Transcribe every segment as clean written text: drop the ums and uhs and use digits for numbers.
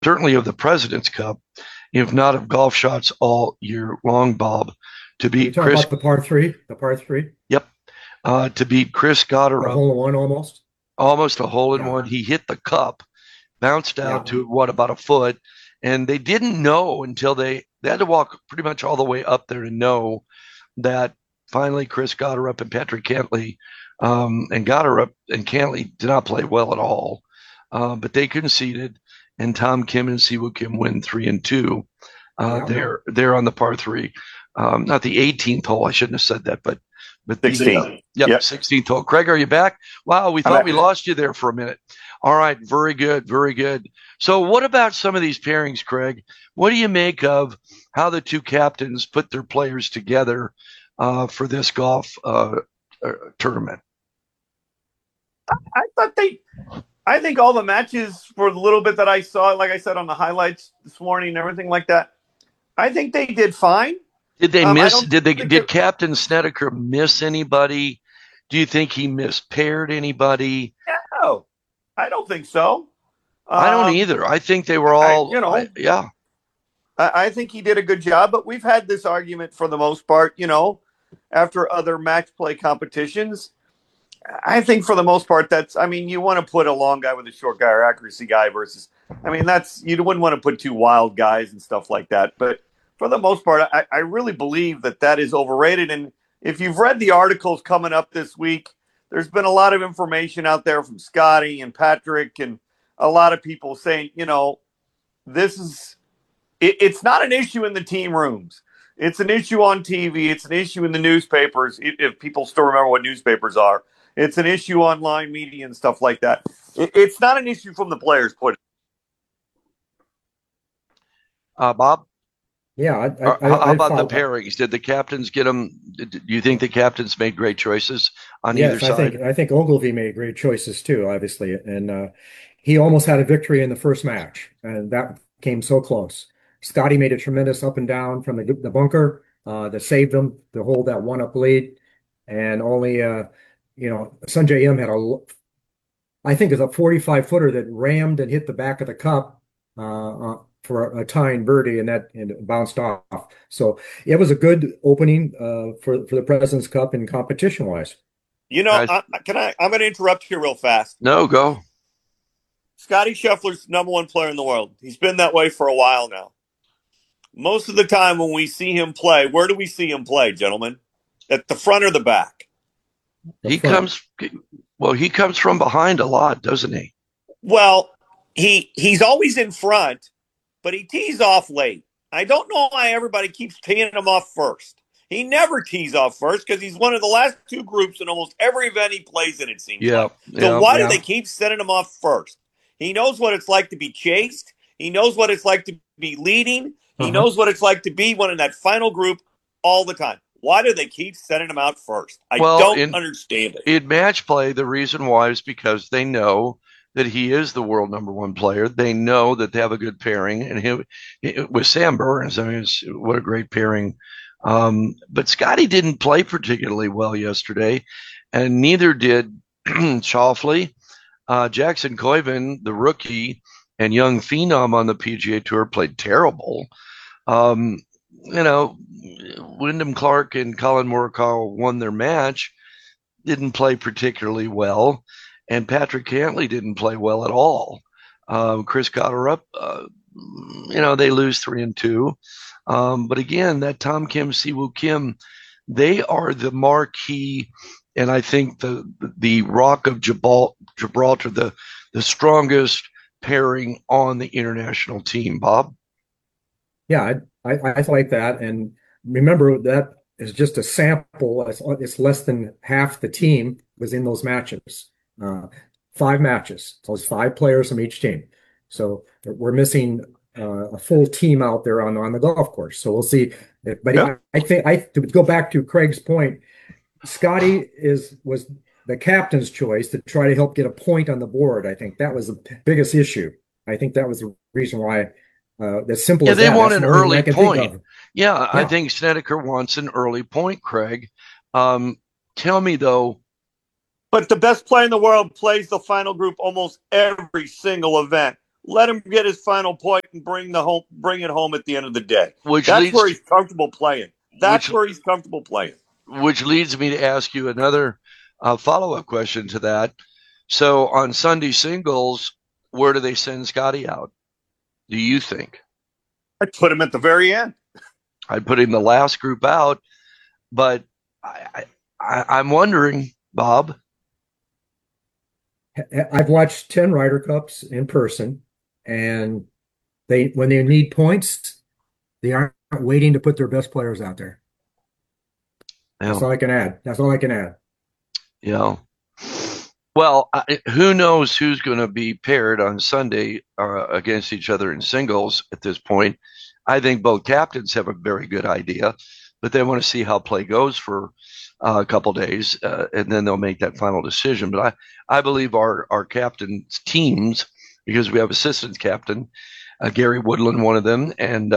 certainly of the President's Cup, if not of golf shots all year long, Bob, to Are you beat talking Chris. about the par three? The par three? Yep, to beat Chris A Gotterup, hole in one almost? almost a hole in Yeah. one. He hit the cup, bounced out Yeah. to what, about a foot, and they didn't know until they had to walk pretty much all the way up there to know that finally Chris Gotterup and Patrick Cantley, and Gotterup and Cantley did not play well at all, but they conceded, and Tom Kim and Siwoo Kim win 3-2. Yeah. They're on the par three, not the 18th hole. I shouldn't have said that, but the 16. yep, Yep. 16th hole. Craig, are you back? Wow, we I'm thought we back. lost you there for a minute. All right, very good, very good. So, what about some of these pairings, Craig? What do you make of how the two captains put their players together for this golf tournament? I thought I think all the matches for the little bit that I saw, like I said on the highlights this morning and everything like that, I think they did fine. Did they I miss? don't Did they? think Did Captain Snedeker miss anybody? Do you think he mispaired anybody? no, I don't think so. I don't Um, either. I think they were I all, you know yeah. I think he did a good job, but we've had this argument for the most part. After other match play competitions, I think for the most part, you want to put a long guy with a short guy or accuracy guy versus, you wouldn't want to put two wild guys and stuff like that. But for the most part, I really believe that is overrated. And if you've read the articles coming up this week, there's been a lot of information out there from Scotty and Patrick and a lot of people saying, this is, it's not an issue in the team rooms. It's an issue on TV. It's an issue in the newspapers, if people still remember what newspapers are. It's an issue online media and stuff like that. It's not an issue from the players' point. Bob, Yeah. how I about the follow. pairings? Did the captains get them? Do you think the captains made great choices on either Yes, side? I think Ogilvy made great choices too, obviously, and he almost had a victory in the first match, and that came so close. Scotty made a tremendous up and down from the bunker that saved him to hold that one up lead, and only Sunjay M had I think it's a 45 footer that rammed and hit the back of the cup for a tying birdie, and it bounced off. So it was a good opening for the President's Cup in competition wise. Guys, I'm going to interrupt you real fast. no, go. Scotty Scheffler's number one player in the world. He's been that way for a while now. Most of the time when we see him play, where do we see him play, gentlemen? At the front or the back? The He front. comes, well, he comes from behind a lot, doesn't he? Well, he's always in front, but he tees off late. I don't know why everybody keeps teeing him off first. He never tees off first because he's one of the last two groups in almost every event he plays in, it seems Yeah, like. So yeah. why do they Yeah. keep sending him off first? He knows what it's like to be chased. He knows what it's like to be leading. He Uh-huh. knows what it's like to be one in that final group all the time. Why do they keep sending him out first? I Well, don't understand it. in match play, the reason why is because they know that he is the world number one player. They know that they have a good pairing, and with Sam Burns, I mean, what a great pairing. But Scotty didn't play particularly well yesterday, and neither did Schauffele. Jackson Koiven, the rookie and young phenom on the PGA Tour, played terrible. Um, Wyndham Clark and Colin Morikawa won their match, didn't play particularly well, and Patrick Cantley didn't play well at all. Chris Cotterup, they lose 3-2. But again, that Tom Kim, Siwoo Kim, they are the marquee, and I think the Rock of Gibraltar, the strongest pairing on the international team. Bob. Yeah, I like that. And remember, that is just a sample. It's less than half the team was in those matches. Uh, 5 matches. So it's 5 players from each team. So we're missing a full team out there on the golf course. So we'll see. But Yeah. I think to go back to Craig's point, Scotty was the captain's choice to try to help get a point on the board. I think that was the biggest issue. I think that was the reason why. As simple Yeah, as they that. want That's an the only thing I early can think point. of. Yeah, I Yeah. think Snedeker wants an early point, Craig. Tell me though, But the best player in the world plays the final group almost every single event. let him get his final point and bring it home at the end of the day. Which That's where leads he's comfortable playing. That's which where he's comfortable playing. which leads me to ask you another follow-up question to that. So on Sunday singles, where do they send Scotty out? Do you think? I'd put him at the very end. I'd put him the last group out, but I'm wondering, Bob. I've watched 10 Ryder Cups in person, and when they need points, they aren't waiting to put their best players out there. That's Yeah, all I can add. That's all I can add. yeah. Well, who knows who's going to be paired on Sunday against each other in singles at this point. I think both captains have a very good idea, but they want to see how play goes for a couple days, and then they'll make that final decision. But I believe our captains' teams, because we have assistant captain, Gary Woodland, one of them, and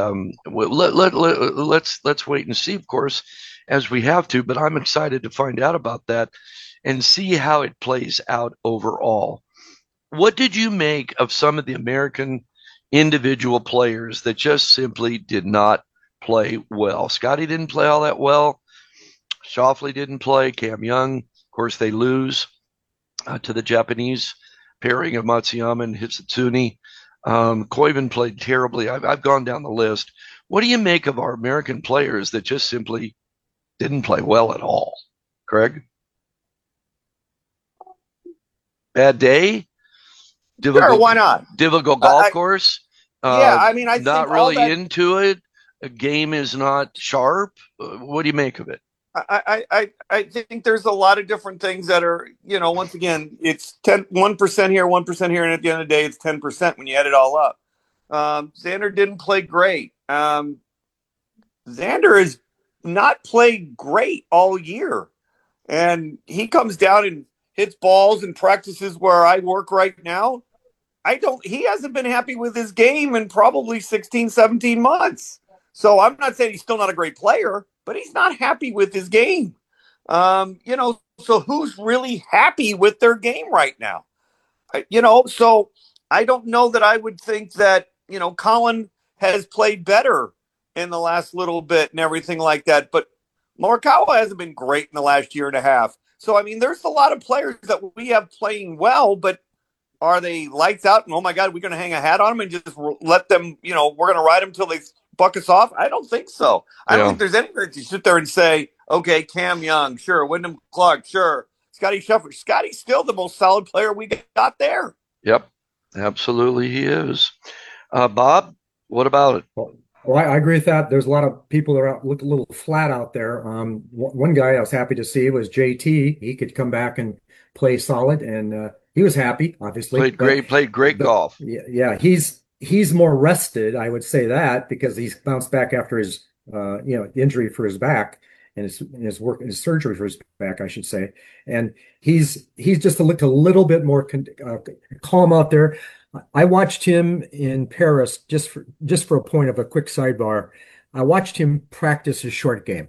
let's wait and see, of course, as we have to. But I'm excited to find out about that and see how it plays out overall. What did you make of some of the American individual players that just simply did not play well? Scotty didn't play all that well. Schauffele didn't play. Cam Young, of course, they lose to the Japanese pairing of Matsuyama and Hitsutsune. Koiven played terribly. I've gone down the list. What do you make of our American players that just simply didn't play well at all? Craig? Bad day? Sure, why not? Difficult golf course? Yeah, I mean, I not think really into it. A game is not sharp. What do you make of it? I think there's a lot of different things that are, once again, it's 1% here, 1% here, and at the end of the day, it's 10% when you add it all up. Xander didn't play great. Xander has not played great all year, and he comes down and hits balls and practices where I work right now. He hasn't been happy with his game in probably 16, 17 months. So I'm not saying he's still not a great player, but he's not happy with his game. So who's really happy with their game right now? So I don't know that I would think that, Colin has played better in the last little bit and everything like that. But Morikawa hasn't been great in the last year and a half. So, I mean, there's a lot of players that we have playing well, but are they lights out? And, oh, my God, we're going to hang a hat on them and just let them, we're going to ride them until they buck us off? I don't think so. I don't think there's anybody to sit there and say, okay, Cam Young, sure. Wyndham Clark, sure. Scotty Scheffler. Scotty's still the most solid player we got there. Yep, absolutely he is. Bob, what about it? Well, I agree with that. There's a lot of people that look a little flat out there. One guy I was happy to see was JT. He could come back and play solid, and he was happy, obviously. Played great golf. Yeah, he's more rested, I would say that, because he's bounced back after his injury for his back and his surgery for his back, I should say. And he's just looked a little bit more calm out there. I watched him in Paris just for a point of a quick sidebar. I watched him practice his short game.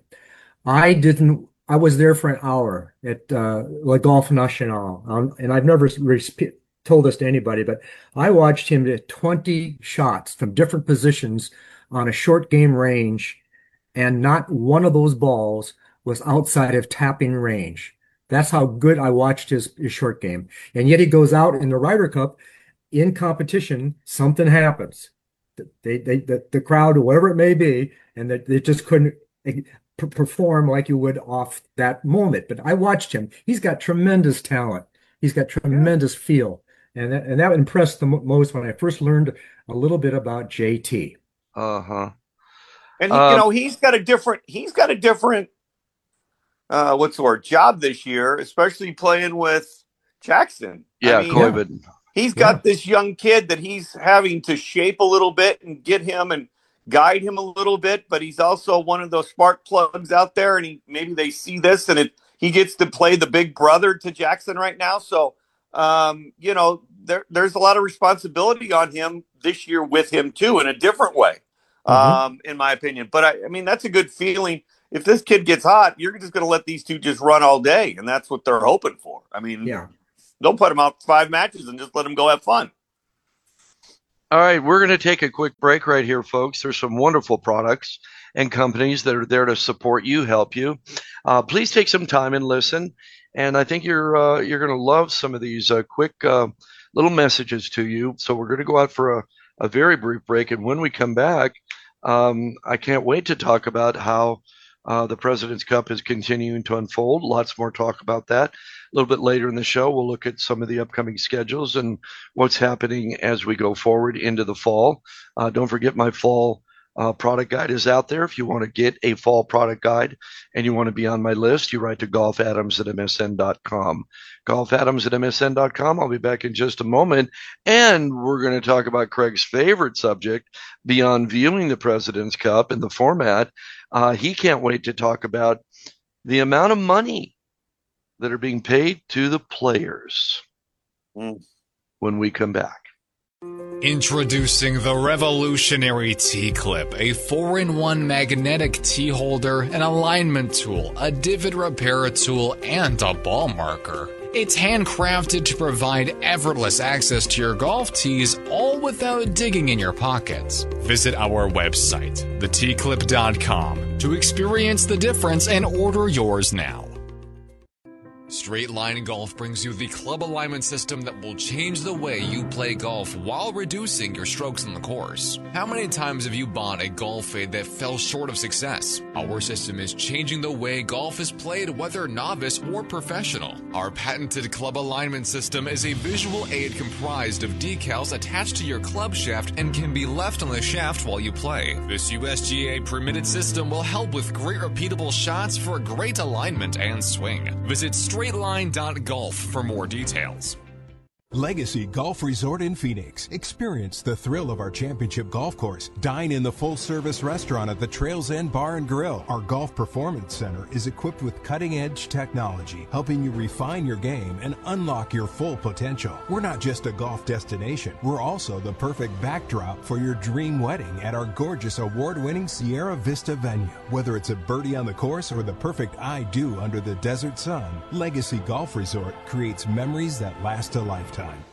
I was there for an hour at Le Golf National, and I've never told this to anybody, but I watched him hit 20 shots from different positions on a short game range, and not one of those balls was outside of tapping range. That's how good I watched his short game. And yet he goes out in the Ryder Cup in competition, something happens. The crowd, or whatever it may be, and that they just couldn't perform like you would off that moment. But I watched him. He's got tremendous talent. He's got tremendous feel. And that impressed the most when I first learned a little bit about JT. Uh-huh. And he's got a different what's the word, job this year, especially playing with Jackson. Yeah, Koiven. He's got this young kid that he's having to shape a little bit and get him and guide him a little bit, but he's also one of those spark plugs out there, and maybe they see this and he gets to play the big brother to Jackson right now. So there's a lot of responsibility on him this year with him too, in a different way, in my opinion. But I mean, that's a good feeling. If this kid gets hot, you're just going to let these two just run all day, and that's what they're hoping for. I mean, don't put them out 5 matches and just let them go have fun. All right, we're going to take a quick break right here, folks. There's some wonderful products and companies that are there to support you, help you. Please take some time and listen. And I think you're going to love some of these quick little messages to you. So we're going to go out for a very brief break. And when we come back, I can't wait to talk about how the President's Cup is continuing to unfold. Lots more talk about that. A little bit later in the show, we'll look at some of the upcoming schedules and what's happening as we go forward into the fall. Don't forget my fall product guide is out there. If you want to get a fall product guide and you want to be on my list, you write to golfadams@msn.com. golfadams@msn.com. I'll be back in just a moment. And we're going to talk about Craig's favorite subject beyond viewing the President's Cup and the format. He can't wait to talk about the amount of money that are being paid to the players when we come back. Introducing the revolutionary T-Clip, a 4-in-1 magnetic T-holder, an alignment tool, a divot repair tool, and a ball marker. It's handcrafted to provide effortless access to your golf tees, all without digging in your pockets. Visit our website, thetclip.com, to experience the difference and order yours now. Straight Line Golf brings you the club alignment system that will change the way you play golf while reducing your strokes on the course. How many times have you bought a golf fade that fell short of success? Our system is changing the way golf is played, whether novice or professional. Our patented club alignment system is a visual aid comprised of decals attached to your club shaft and can be left on the shaft while you play. This USGA permitted system will help with great repeatable shots for great alignment and swing. Visit straightline.golf for more details. Legacy Golf Resort in Phoenix. Experience the thrill of our championship golf course. Dine in the full-service restaurant at the Trails End Bar and Grill. Our Golf Performance Center is equipped with cutting-edge technology, helping you refine your game and unlock your full potential. We're not just a golf destination. We're also the perfect backdrop for your dream wedding at our gorgeous award-winning Sierra Vista venue. Whether it's a birdie on the course or the perfect I-do under the desert sun, Legacy Golf Resort creates memories that last a lifetime.